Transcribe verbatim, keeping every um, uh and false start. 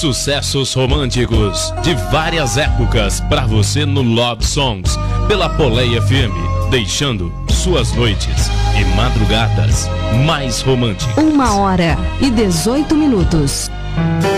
Sucessos românticos de várias épocas para você no Love Songs pela Polei F M, deixando suas noites e madrugadas mais românticas. Uma hora e dezoito minutos.